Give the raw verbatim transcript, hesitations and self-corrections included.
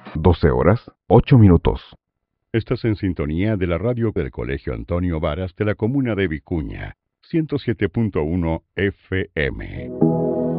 doce horas, ocho minutos. Estás en sintonía de la radio del Colegio Antonio Varas de la comuna de Vicuña, ciento siete punto uno F M.